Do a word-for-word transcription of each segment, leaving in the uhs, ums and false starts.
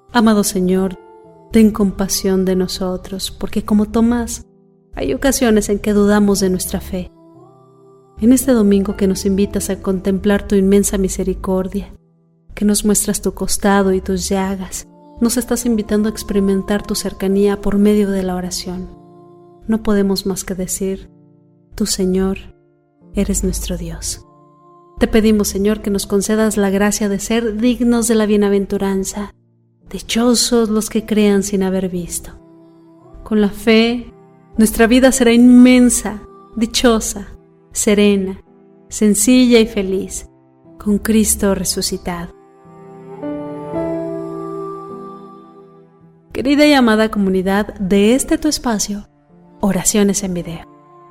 Amado Señor, ten compasión de nosotros, porque como Tomás, hay ocasiones en que dudamos de nuestra fe. En este domingo que nos invitas a contemplar tu inmensa misericordia, que nos muestras tu costado y tus llagas, nos estás invitando a experimentar tu cercanía por medio de la oración. No podemos más que decir, tú, Señor, eres nuestro Dios. Te pedimos, Señor, que nos concedas la gracia de ser dignos de la bienaventuranza. Dichosos los que crean sin haber visto. Con la fe, nuestra vida será inmensa, dichosa, serena, sencilla y feliz, con Cristo resucitado. Querida y amada comunidad de este tu espacio, Oraciones en Video.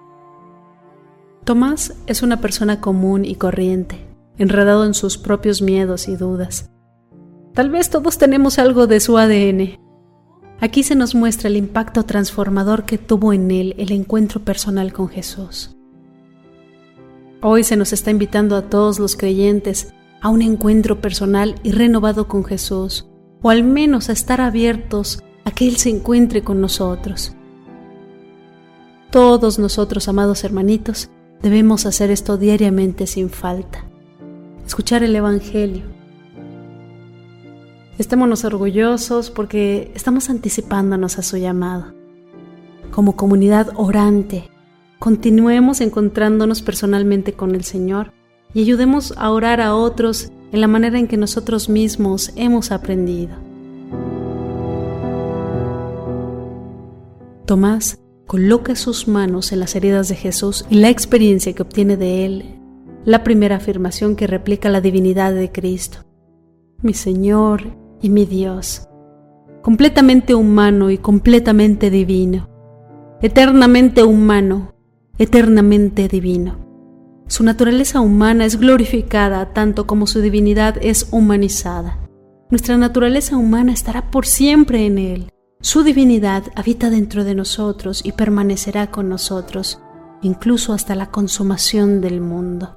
Tomás es una persona común y corriente, enredado en sus propios miedos y dudas. Tal vez todos tenemos algo de su A D N. Aquí se nos muestra el impacto transformador que tuvo en él el encuentro personal con Jesús. Hoy se nos está invitando a todos los creyentes a un encuentro personal y renovado con Jesús, o al menos a estar abiertos a que Él se encuentre con nosotros. Todos nosotros, amados hermanitos, debemos hacer esto diariamente sin falta. Escuchar el Evangelio. Estémonos orgullosos porque estamos anticipándonos a su llamado. Como comunidad orante, continuemos encontrándonos personalmente con el Señor y ayudemos a orar a otros en la manera en que nosotros mismos hemos aprendido. Tomás coloca sus manos en las heridas de Jesús y la experiencia que obtiene de él, la primera afirmación que replica la divinidad de Cristo. Mi Señor y mi Dios, completamente humano y completamente divino, eternamente humano, eternamente divino. Su naturaleza humana es glorificada tanto como su divinidad es humanizada. Nuestra naturaleza humana estará por siempre en Él. Su divinidad habita dentro de nosotros y permanecerá con nosotros, incluso hasta la consumación del mundo.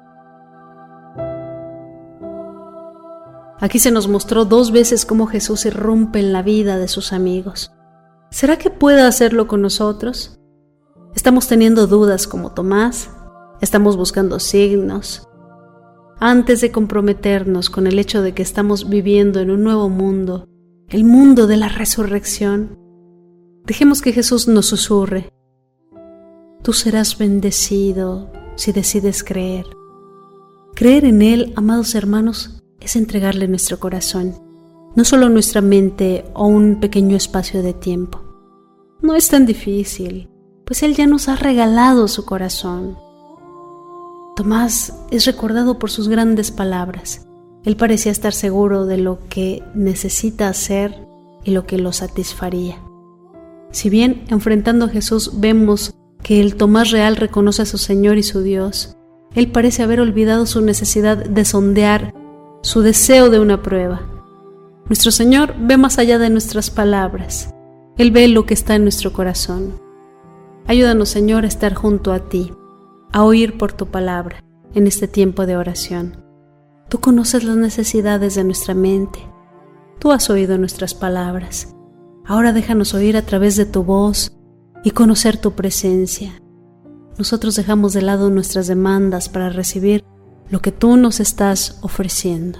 Aquí se nos mostró dos veces cómo Jesús irrumpe en la vida de sus amigos. ¿Será que pueda hacerlo con nosotros? ¿Estamos teniendo dudas como Tomás? ¿Estamos buscando signos? Antes de comprometernos con el hecho de que estamos viviendo en un nuevo mundo, el mundo de la resurrección, dejemos que Jesús nos susurre. Tú serás bendecido si decides creer. Creer en Él, amados hermanos, es entregarle nuestro corazón, no solo nuestra mente o un pequeño espacio de tiempo. No es tan difícil, pues Él ya nos ha regalado su corazón. Tomás es recordado por sus grandes palabras. Él parecía estar seguro de lo que necesita hacer y lo que lo satisfaría. Si bien enfrentando a Jesús vemos que el Tomás real reconoce a su Señor y su Dios, él parece haber olvidado su necesidad de sondear, su deseo de una prueba. Nuestro Señor ve más allá de nuestras palabras. Él ve lo que está en nuestro corazón. Ayúdanos, Señor, a estar junto a ti, a oír por tu palabra en este tiempo de oración. Tú conoces las necesidades de nuestra mente. Tú has oído nuestras palabras. Ahora déjanos oír a través de tu voz y conocer tu presencia. Nosotros dejamos de lado nuestras demandas para recibir lo que tú nos estás ofreciendo.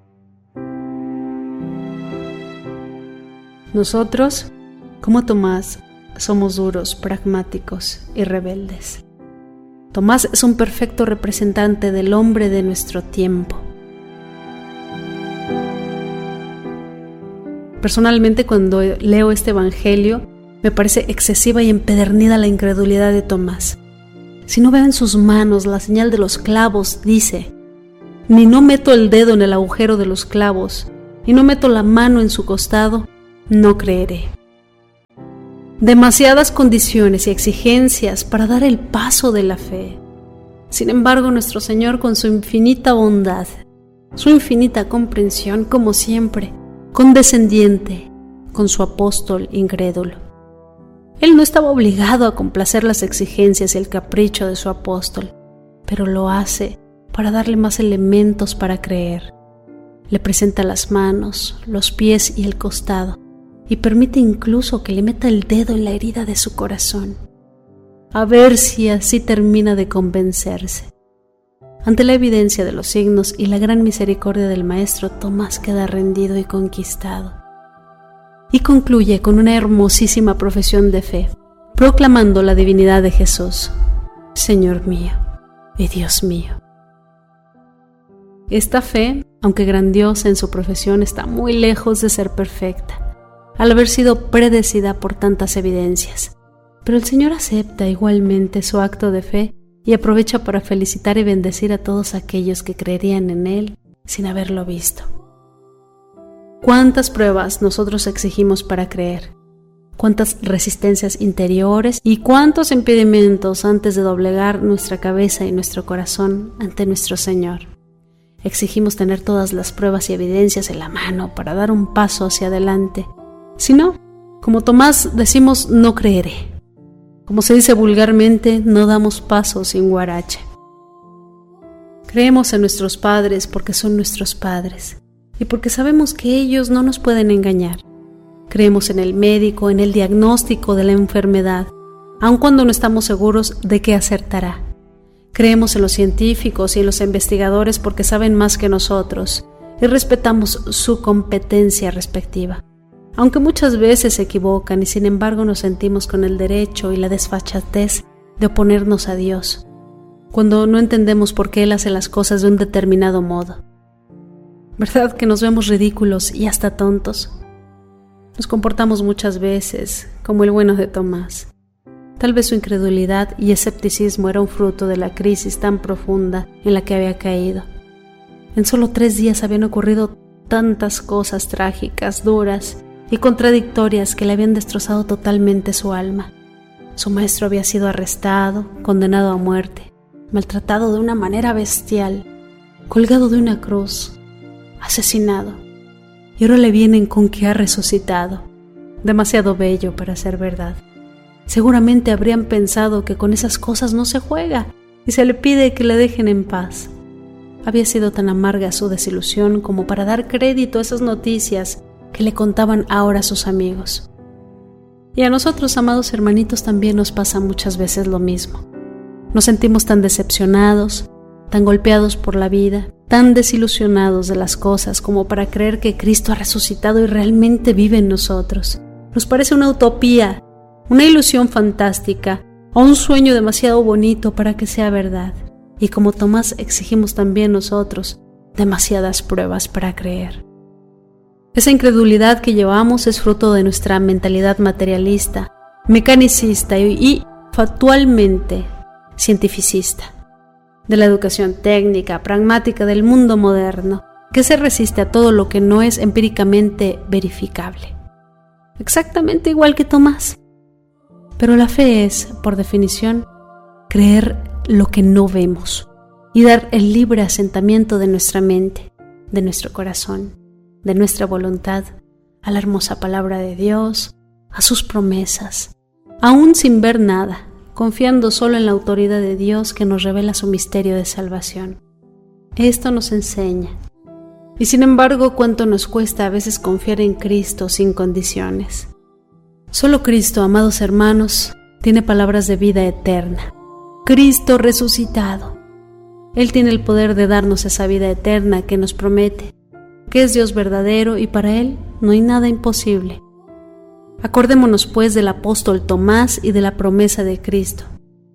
Nosotros, como Tomás, somos duros, pragmáticos y rebeldes. Tomás es un perfecto representante del hombre de nuestro tiempo. Personalmente, cuando leo este evangelio, me parece excesiva y empedernida la incredulidad de Tomás. Si no veo en sus manos la señal de los clavos, dice, ni no meto el dedo en el agujero de los clavos, y no meto la mano en su costado, no creeré. Demasiadas condiciones y exigencias para dar el paso de la fe. Sin embargo, nuestro Señor, con su infinita bondad, su infinita comprensión, como siempre, condescendiente con su apóstol incrédulo. Él no estaba obligado a complacer las exigencias y el capricho de su apóstol, pero lo hace para darle más elementos para creer. Le presenta las manos, los pies y el costado, y permite incluso que le meta el dedo en la herida de su corazón, a ver si así termina de convencerse. Ante la evidencia de los signos y la gran misericordia del Maestro, Tomás queda rendido y conquistado. Y concluye con una hermosísima profesión de fe, proclamando la divinidad de Jesús: Señor mío y Dios mío. Esta fe, aunque grandiosa en su profesión, está muy lejos de ser perfecta, al haber sido predecida por tantas evidencias. Pero el Señor acepta igualmente su acto de fe y aprovecha para felicitar y bendecir a todos aquellos que creerían en Él sin haberlo visto. ¿Cuántas pruebas nosotros exigimos para creer? ¿Cuántas resistencias interiores y cuántos impedimentos antes de doblegar nuestra cabeza y nuestro corazón ante nuestro Señor? Exigimos tener todas las pruebas y evidencias en la mano para dar un paso hacia adelante. Si no, como Tomás, decimos no creeré. Como se dice vulgarmente, no damos paso sin guarache. Creemos en nuestros padres porque son nuestros padres y porque sabemos que ellos no nos pueden engañar. Creemos en el médico, en el diagnóstico de la enfermedad, aun cuando no estamos seguros de que acertará. Creemos en los científicos y en los investigadores porque saben más que nosotros y respetamos su competencia respectiva, aunque muchas veces se equivocan y sin embargo nos sentimos con el derecho y la desfachatez de oponernos a Dios, cuando no entendemos por qué Él hace las cosas de un determinado modo. ¿Verdad que nos vemos ridículos y hasta tontos? Nos comportamos muchas veces como el bueno de Tomás. Tal vez su incredulidad y escepticismo era un fruto de la crisis tan profunda en la que había caído. En solo tres días habían ocurrido tantas cosas trágicas, duras y contradictorias que le habían destrozado totalmente su alma. Su maestro había sido arrestado, condenado a muerte, maltratado de una manera bestial, colgado de una cruz, asesinado. Y ahora le vienen con que ha resucitado. Demasiado bello para ser verdad. Seguramente habrían pensado que con esas cosas no se juega y se le pide que le dejen en paz. Había sido tan amarga su desilusión como para dar crédito a esas noticias que le contaban ahora sus amigos. Y a nosotros, amados hermanitos, también nos pasa muchas veces lo mismo. Nos sentimos tan decepcionados, tan golpeados por la vida, tan desilusionados de las cosas como para creer que Cristo ha resucitado y realmente vive en nosotros. Nos parece una utopía, una ilusión fantástica o un sueño demasiado bonito para que sea verdad. Y como Tomás exigimos también nosotros demasiadas pruebas para creer. Esa incredulidad que llevamos es fruto de nuestra mentalidad materialista, mecanicista y, y factualmente cientificista, de la educación técnica, pragmática del mundo moderno, que se resiste a todo lo que no es empíricamente verificable. Exactamente igual que Tomás. Pero la fe es, por definición, creer lo que no vemos y dar el libre asentamiento de nuestra mente, de nuestro corazón, de nuestra voluntad a la hermosa palabra de Dios, a sus promesas, aún sin ver nada, confiando solo en la autoridad de Dios que nos revela su misterio de salvación. Esto nos enseña. Y sin embargo, cuánto nos cuesta a veces confiar en Cristo sin condiciones. Solo Cristo, amados hermanos, tiene palabras de vida eterna. Cristo resucitado. Él tiene el poder de darnos esa vida eterna que nos promete, que es Dios verdadero y para Él no hay nada imposible. Acordémonos pues del apóstol Tomás y de la promesa de Cristo.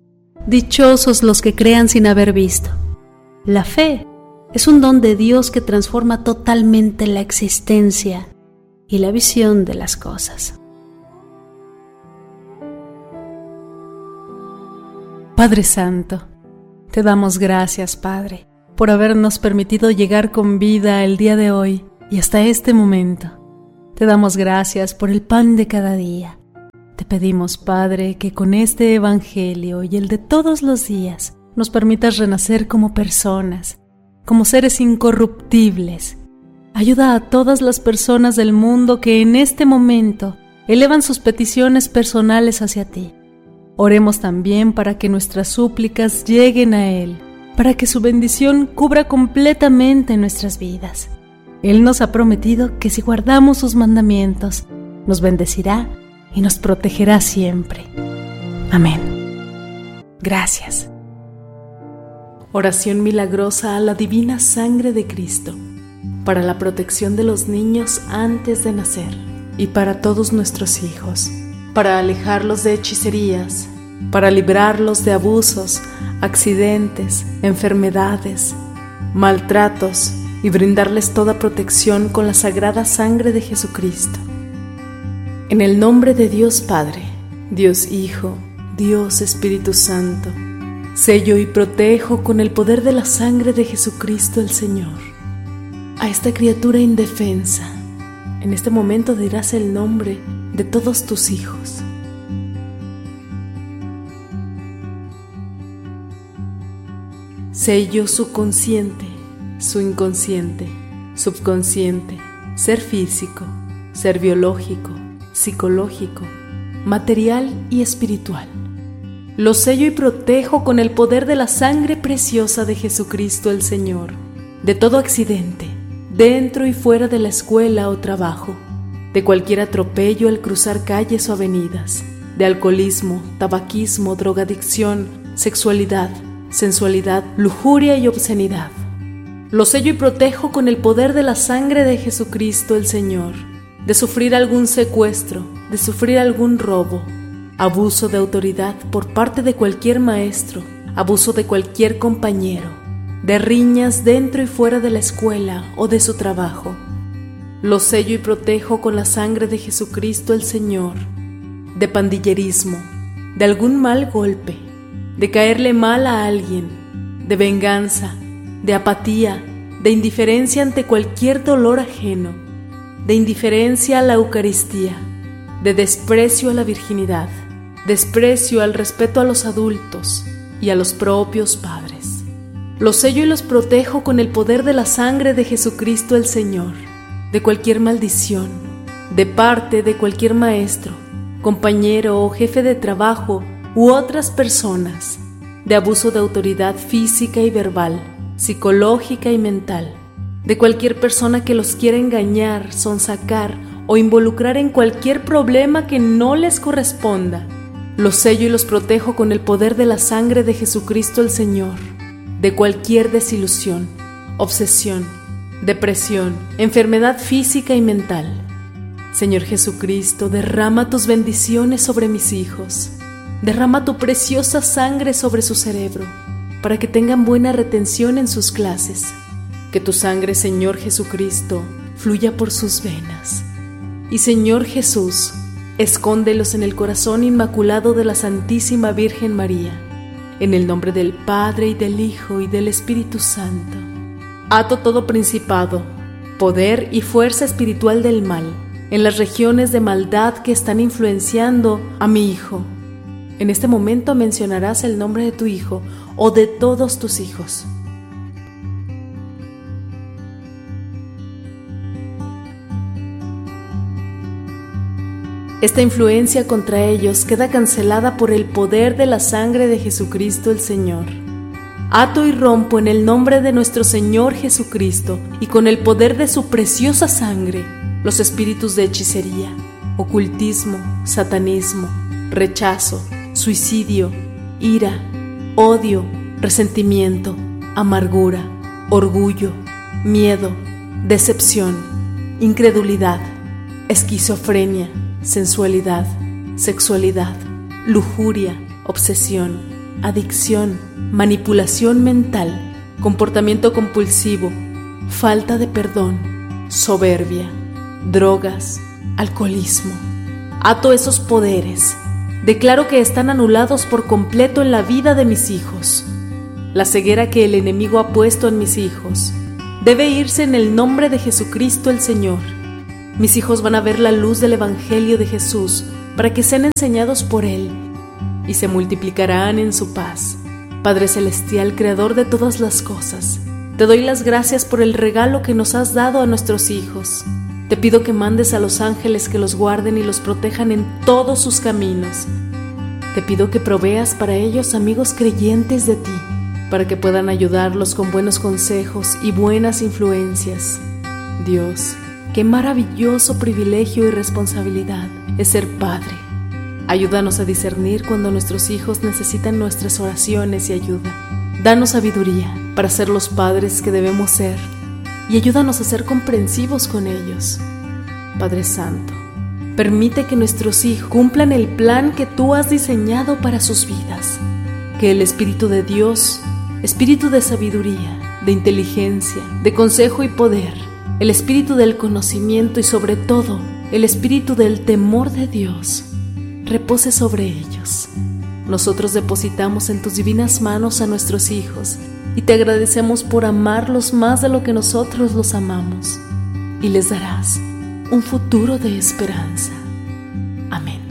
Dichosos los que crean sin haber visto. La fe es un don de Dios que transforma totalmente la existencia y la visión de las cosas. Padre Santo, te damos gracias, Padre, por habernos permitido llegar con vida el día de hoy y hasta este momento. Te damos gracias por el pan de cada día. Te pedimos, Padre, que con este Evangelio y el de todos los días nos permitas renacer como personas, como seres incorruptibles. Ayuda a todas las personas del mundo que en este momento elevan sus peticiones personales hacia ti. Oremos también para que nuestras súplicas lleguen a Él, para que su bendición cubra completamente nuestras vidas. Él nos ha prometido que si guardamos sus mandamientos, nos bendecirá y nos protegerá siempre. Amén. Gracias. Oración milagrosa a la divina sangre de Cristo, para la protección de los niños antes de nacer y para todos nuestros hijos, para alejarlos de hechicerías, para librarlos de abusos, accidentes, enfermedades, maltratos y brindarles toda protección con la sagrada sangre de Jesucristo. En el nombre de Dios Padre, Dios Hijo, Dios Espíritu Santo, sello y protejo con el poder de la sangre de Jesucristo el Señor a esta criatura indefensa. En este momento dirás el nombre de todos tus hijos. Sello su consciente, su inconsciente, subconsciente, ser físico, ser biológico, psicológico, material y espiritual. Lo sello y protejo con el poder de la sangre preciosa de Jesucristo el Señor, de todo accidente, dentro y fuera de la escuela o trabajo, de cualquier atropello al cruzar calles o avenidas, de alcoholismo, tabaquismo, drogadicción, sexualidad, sensualidad, lujuria y obscenidad. Lo sello y protejo con el poder de la sangre de Jesucristo el Señor, de sufrir algún secuestro, de sufrir algún robo, abuso de autoridad por parte de cualquier maestro, abuso de cualquier compañero, de riñas dentro y fuera de la escuela o de su trabajo. Lo sello y protejo con la sangre de Jesucristo el Señor, de pandillerismo, de algún mal golpe, de caerle mal a alguien, de venganza, de apatía, de indiferencia ante cualquier dolor ajeno, de indiferencia a la Eucaristía, de desprecio a la virginidad, desprecio al respeto a los adultos y a los propios padres. Los sello y los protejo con el poder de la sangre de Jesucristo el Señor, de cualquier maldición, de parte de cualquier maestro, compañero o jefe de trabajo u otras personas, de abuso de autoridad física y verbal, psicológica y mental, de cualquier persona que los quiera engañar, sonsacar o involucrar en cualquier problema que no les corresponda. Los sello y los protejo con el poder de la sangre de Jesucristo el Señor, de cualquier desilusión, obsesión, depresión, enfermedad física y mental. Señor Jesucristo, derrama tus bendiciones sobre mis hijos. Derrama tu preciosa sangre sobre su cerebro, para que tengan buena retención en sus clases. Que tu sangre, Señor Jesucristo, fluya por sus venas. Y Señor Jesús, escóndelos en el corazón inmaculado de la Santísima Virgen María, en el nombre del Padre y del Hijo y del Espíritu Santo. Ato todo principado, poder y fuerza espiritual del mal en las regiones de maldad que están influenciando a mi hijo. En este momento mencionarás el nombre de tu hijo o de todos tus hijos. Esta influencia contra ellos queda cancelada por el poder de la sangre de Jesucristo el Señor. Ato y rompo en el nombre de nuestro Señor Jesucristo y con el poder de su preciosa sangre los espíritus de hechicería, ocultismo, satanismo, rechazo, suicidio, ira, odio, resentimiento, amargura, orgullo, miedo, decepción, incredulidad, esquizofrenia, sensualidad, sexualidad, lujuria, obsesión, adicción, manipulación mental, comportamiento compulsivo, falta de perdón, soberbia, drogas, alcoholismo. Ato esos poderes. Declaro que están anulados por completo en la vida de mis hijos. La ceguera que el enemigo ha puesto en mis hijos debe irse en el nombre de Jesucristo el Señor. Mis hijos van a ver la luz del Evangelio de Jesús para que sean enseñados por Él y se multiplicarán en su paz. Padre Celestial, Creador de todas las cosas, te doy las gracias por el regalo que nos has dado a nuestros hijos. Te pido que mandes a los ángeles que los guarden y los protejan en todos sus caminos. Te pido que proveas para ellos amigos creyentes de ti, para que puedan ayudarlos con buenos consejos y buenas influencias. Dios, qué maravilloso privilegio y responsabilidad es ser padre. Ayúdanos a discernir cuando nuestros hijos necesitan nuestras oraciones y ayuda. Danos sabiduría para ser los padres que debemos ser y ayúdanos a ser comprensivos con ellos. Padre Santo, permite que nuestros hijos cumplan el plan que tú has diseñado para sus vidas. Que el Espíritu de Dios, Espíritu de sabiduría, de inteligencia, de consejo y poder, el Espíritu del conocimiento y sobre todo el Espíritu del temor de Dios, repose sobre ellos. Nosotros depositamos en tus divinas manos a nuestros hijos y te agradecemos por amarlos más de lo que nosotros los amamos, y les darás un futuro de esperanza. Amén.